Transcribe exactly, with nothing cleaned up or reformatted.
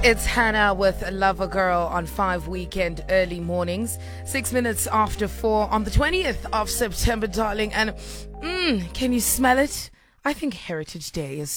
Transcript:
It's Hannah with Lover Girl on five Weekend early mornings. Six minutes after four on the twentieth of September, darling. And mm, can you smell it? I think Heritage Day is